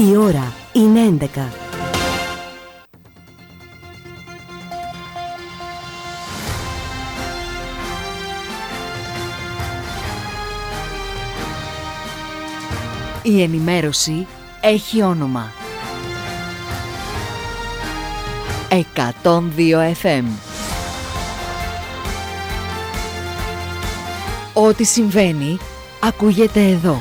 Η ώρα είναι 11. Η ενημέρωση έχει όνομα. 102 FM. Ό,τι συμβαίνει, ακούγεται εδώ.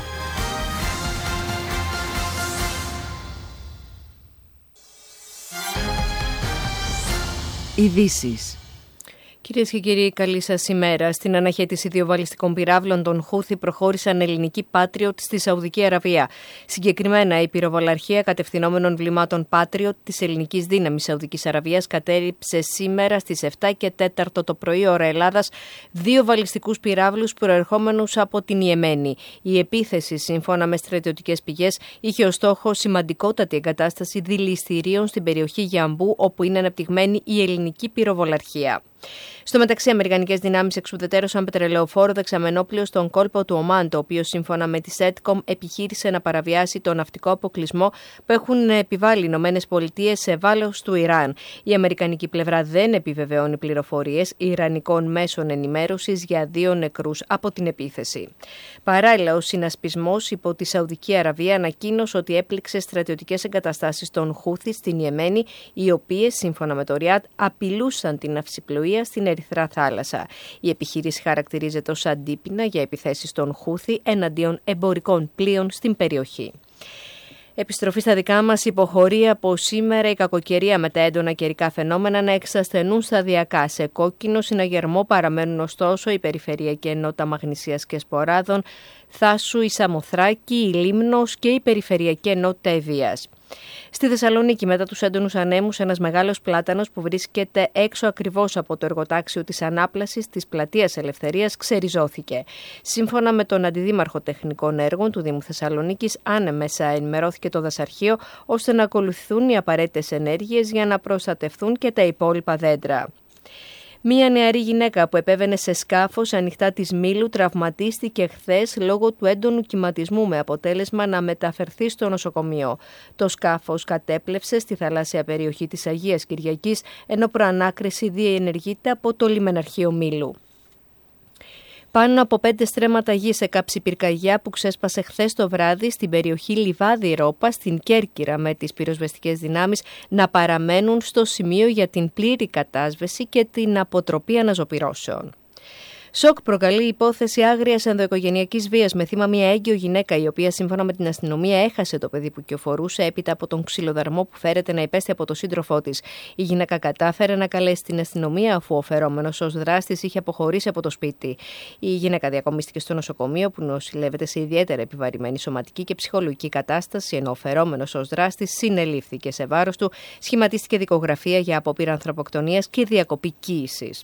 Ειδήσεις. Κυρίες και κύριοι, καλή σας ημέρα. Στην αναχέτηση 2 βαλιστικών πυράβλων των Χούθη προχώρησαν ελληνικοί Patriot στη Σαουδική Αραβία. Συγκεκριμένα, η πυροβολαρχία κατευθυνόμενων βλημάτων Patriot της ελληνικής δύναμης Σαουδικής Αραβίας κατέριψε σήμερα στις 7 και 4 το πρωί ώρα Ελλάδας 2 βαλιστικούς πυράβλους προερχόμενους από την Ιεμένη. Η επίθεση, σύμφωνα με στρατιωτικές πηγές, είχε ως στόχο σημαντικότατη εγκατάσταση δηληστηρίων στην περιοχή Γιαμπού, όπου είναι αναπτυγμένη η ελληνική πυροβολαρχία. Στο μεταξύ, αμερικανικές δυνάμεις εξουδετερώσαν πετρελαιοφόρο δεξαμενόπλαιο στον κόλπο του Ομάν, το οποίο σύμφωνα με τη SETCOM επιχείρησε να παραβιάσει τον ναυτικό αποκλεισμό που έχουν επιβάλει οι ΗΠΑ σε βάρος του Ιράν. Η αμερικανική πλευρά δεν επιβεβαιώνει πληροφορίες ιρανικών μέσων ενημέρωσης για 2 νεκρούς από την επίθεση. Παράλληλα, ο συνασπισμός υπό τη Σαουδική Αραβία ανακοίνωσε ότι έπληξε στρατιωτικές εγκαταστάσεις των Χούθη στην Ιεμένη, οι οποίες, σύμφωνα με το Ριάντ, απειλούσαν την ναυσιπλοεία στην Ερυθρά θάλασσα. Η επιχείρηση χαρακτηρίζεται ως αντίπεινα για επιθέσεις των Χούθη εναντίον εμπορικών πλοίων στην περιοχή. Επιστροφή στα δικά μας, υποχωρεί από σήμερα η κακοκαιρία με τα έντονα καιρικά φαινόμενα να εξασθενούν σταδιακά. Σε κόκκινο συναγερμό παραμένουν ωστόσο η περιφερειακή ενότητα Μαγνησίας και Σποράδων, Θάσου, η Σαμοθράκη, η Λίμνος και η περιφερειακή ενότητα Ευβοίας. Στη Θεσσαλονίκη, μετά τους έντονους ανέμους, ένας μεγάλος πλάτανος που βρίσκεται έξω ακριβώς από το εργοτάξιο της ανάπλασης της Πλατείας Ελευθερίας ξεριζώθηκε. Σύμφωνα με τον Αντιδήμαρχο Τεχνικών Έργων του Δήμου Θεσσαλονίκης, ανεμέσα ενημερώθηκε το δασαρχείο ώστε να ακολουθούν οι απαραίτητες ενέργειες για να προστατευτούν και τα υπόλοιπα δέντρα. Μία νεαρή γυναίκα που επέβαινε σε σκάφος ανοιχτά της Μήλου τραυματίστηκε χθες λόγω του έντονου κυματισμού, με αποτέλεσμα να μεταφερθεί στο νοσοκομείο. Το σκάφος κατέπλευσε στη θαλάσσια περιοχή της Αγίας Κυριακής, ενώ προανάκριση διενεργείται από το λιμεναρχείο Μήλου. Πάνω από 5 στρέμματα γης έκαψε πυρκαγιά που ξέσπασε χθες το βράδυ στην περιοχή Λιβάδι-Ρόπα στην Κέρκυρα, με τις πυροσβεστικές δυνάμεις να παραμένουν στο σημείο για την πλήρη κατάσβεση και την αποτροπή αναζωπυρώσεων. Σοκ προκαλεί η υπόθεση άγριας ενδοοικογενειακής βίας με θύμα μια έγκυο γυναίκα, η οποία σύμφωνα με την αστυνομία έχασε το παιδί που κυοφορούσε έπειτα από τον ξυλοδαρμό που φέρεται να υπέστη από τον σύντροφό της. Η γυναίκα κατάφερε να καλέσει την αστυνομία, αφού ο φερόμενος ως δράστης είχε αποχωρήσει από το σπίτι. Η γυναίκα διακομίστηκε στο νοσοκομείο, που νοσηλεύεται σε ιδιαίτερα επιβαρημένη σωματική και ψυχολογική κατάσταση, ενώ ο φερόμενος ως δράστης συνελήφθηκε σε βάρος του, σχηματίστηκε δικογραφία για απόπειρα ανθρωποκτονίας και διακοπή κοίησης.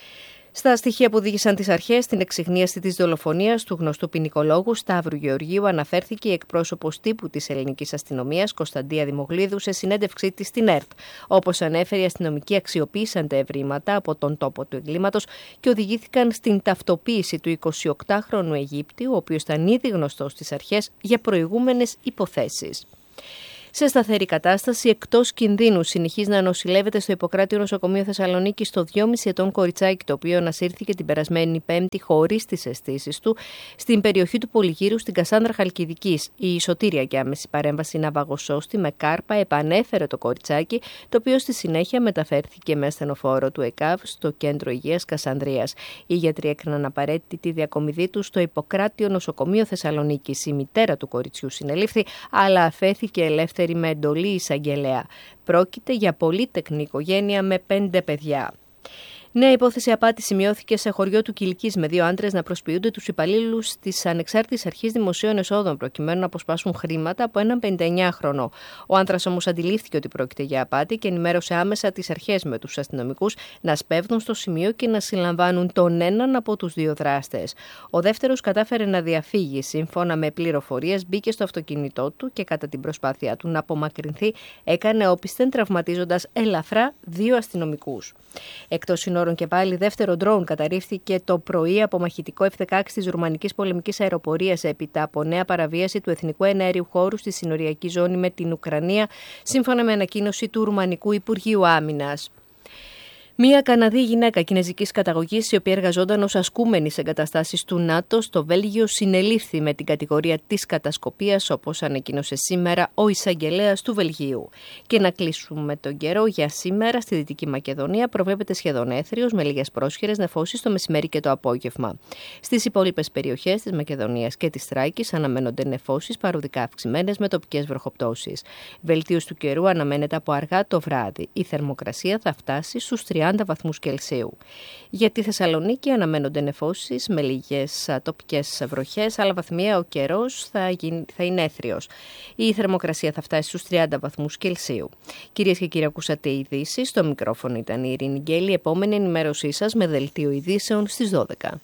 Στα στοιχεία που οδήγησαν τις αρχές στην εξιχνίαση της δολοφονίας του γνωστού ποινικολόγου Σταύρου Γεωργίου αναφέρθηκε η εκπρόσωπος τύπου της ελληνικής αστυνομίας Κωνσταντία Δημογλίδου σε συνέντευξή της στην ΕΡΤ. Όπως ανέφερε, οι αστυνομικοί αξιοποίησαν τα ευρήματα από τον τόπο του εγκλήματος και οδηγήθηκαν στην ταυτοποίηση του 28χρονου Αιγύπτιου, ο οποίος ήταν ήδη γνωστός στις αρχές για προηγούμενες υποθέσεις. Σε σταθερή κατάσταση, εκτός κινδύνου, συνεχίζει να νοσηλεύεται στο Ιπποκράτειο Νοσοκομείο Θεσσαλονίκης το 2,5 ετών κοριτσάκι, το οποίο ανασύρθηκε την περασμένη Πέμπτη χωρίς τις αισθήσεις του στην περιοχή του Πολυγύρου στην Κασάνδρα Χαλκιδικής. Η Σωτήρια για άμεση παρέμβαση ναυαγοσώστη με κάρπα επανέφερε το κοριτσάκι, το οποίο στη συνέχεια μεταφέρθηκε με ασθενοφόρο του ΕΚΑΒ στο Κέντρο Υγείας Κασανδρίας. Οι γιατροί έκαναν απαραίτητη τη διακομιδή του στο Ιπποκράτειο Νοσοκομείο Θεσσαλονίκης. Η μητέρα του κοριτσιού συνελήφθη, αλλά αφέθηκε ελεύθερη με εντολή εισαγγελέα. Πρόκειται για πολύτεκνη οικογένεια με 5 παιδιά. Νέα υπόθεση απάτη σημειώθηκε σε χωριό του Κιλκής, με 2 άντρες να προσποιούνται τους υπαλλήλους της Ανεξάρτητης Αρχής Δημοσίων Εσόδων προκειμένου να αποσπάσουν χρήματα από έναν 59χρονο. Ο άντρας όμως αντιλήφθηκε ότι πρόκειται για απάτη και ενημέρωσε άμεσα τις αρχές, με τους αστυνομικούς να σπέβδουν στο σημείο και να συλλαμβάνουν τον έναν από τους 2 δράστες. Ο δεύτερος κατάφερε να διαφύγει. Σύμφωνα με πληροφορίες, μπήκε στο αυτοκίνητό του και κατά την προσπάθειά του να απομακρυνθεί έκανε όπισθεν, τραυματίζοντας ελαφρά 2 αστυνομικούς. Εκτός συνόρων ώρων και πάλι δεύτερο ντρόουν καταρρίφθηκε το πρωί από μαχητικό F-16 της Ρουμανικής πολεμικής αεροπορίας έπειτα από νέα παραβίαση του εθνικού εναέριου χώρου στη συνοριακή ζώνη με την Ουκρανία, σύμφωνα με ανακοίνωση του Ρουμανικού Υπουργείου Άμυνας. Μία Καναδή γυναίκα κινεζικής καταγωγής, η οποία εργαζόταν ως ασκούμενη σε εγκαταστάσεις του ΝΑΤΟ στο Βέλγιο, συνελήφθη με την κατηγορία της κατασκοπίας, όπως ανακοίνωσε σήμερα ο εισαγγελέας του Βελγίου. Και να κλείσουμε τον καιρό για σήμερα. Στη Δυτική Μακεδονία προβλέπεται σχεδόν έθριος, με λίγες πρόσχερες νεφώσεις το μεσημέρι και το απόγευμα. Στις υπόλοιπες περιοχές της Μακεδονίας και της Θράκης αναμένονται νεφώσεις παροδικά αυξημένες με τοπικές βροχοπτώσεις. Βελτίωση του καιρού αναμένεται από αργά το βράδυ. Η θερμοκρασία θα φτάσει στους 30 βαθμούς Κελσίου. Για τη Θεσσαλονίκη αναμένονται νεφώσεις με λίγες τοπικές βροχές, αλλά βαθμιαία ο καιρός θα είναι έθριος. Η θερμοκρασία θα φτάσει στους 30 βαθμούς Κελσίου. Κυρίες και κύριοι, ακούσατε ειδήσεις. Στο μικρόφωνο ήταν η Ειρήνη Γκέλη. Επόμενη ενημέρωσή σας με δελτίο ειδήσεων στις 12.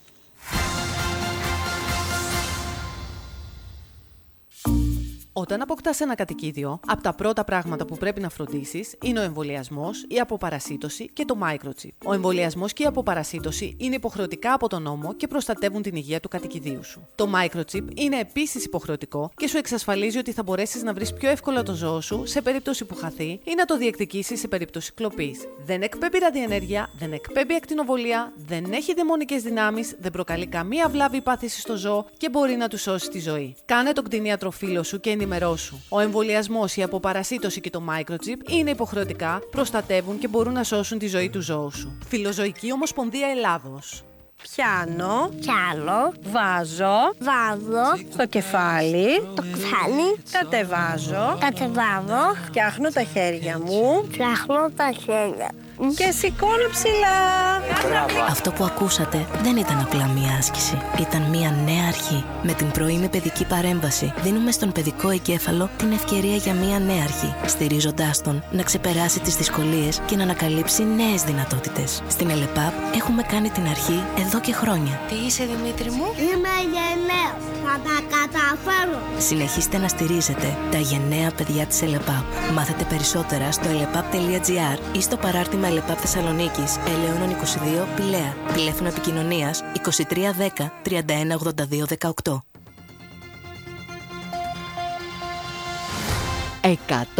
Όταν αποκτάς ένα κατοικίδιο, από τα πρώτα πράγματα που πρέπει να φροντίσεις είναι ο εμβολιασμός, η αποπαρασίτωση και το microchip. Ο εμβολιασμός και η αποπαρασίτωση είναι υποχρεωτικά από τον νόμο και προστατεύουν την υγεία του κατοικιδίου σου. Το microchip είναι επίσης υποχρεωτικό και σου εξασφαλίζει ότι θα μπορέσεις να βρεις πιο εύκολα το ζώο σου σε περίπτωση που χαθεί ή να το διεκδικήσεις σε περίπτωση κλοπής. Δεν εκπέμπει ραδιενέργεια, δεν εκπέμπει ακτινοβολία, δεν έχει δαιμονικές δυνάμεις, δεν προκαλεί καμία βλάβη ή πάθηση στο ζώο και μπορεί να του σώσει τη ζωή. Κάνε τον κτηνίατροφίλο σου και ενημερώσου. Ο εμβολιασμός, η αποπαρασίτωση και το microchip είναι υποχρεωτικά, προστατεύουν και μπορούν να σώσουν τη ζωή του ζώου σου. Φιλοζωική Ομοσπονδία Ελλάδος. Πιάνω, βάζω στο κεφάλι, κατεβάζω, φτιάχνω τα χέρια μου και σηκώνω ψηλά. Αυτό που ακούσατε δεν ήταν απλά μία άσκηση. Ήταν μία νέα αρχή. Με την πρωινή παιδική παρέμβαση δίνουμε στον παιδικό εγκέφαλο την ευκαιρία για μία νέα αρχή, στηρίζοντάς τον να ξεπεράσει τις δυσκολίες και να ανακαλύψει νέες δυνατότητες. Στην ΕΛΕΠΑΠ έχουμε κάνει την αρχή εδώ και χρόνια. Τι είσαι, Δημήτρη μου? Είμαι γενναίος. Θα τα καταφέρω. Συνεχίστε να στηρίζετε τα γενναία παιδιά της ΕΛΕΠΑΠ. Μάθετε περισσότερα στο elepap.gr ή στο παράρτημα ΕΛΕΠΑΠ Θεσσαλονίκης, Ελαιώνων 22, Πηλαία. Τηλέφωνο επικοινωνίας 2310 31 82 18.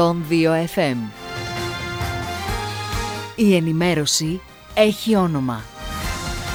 102 FM. Η ενημέρωση έχει όνομα.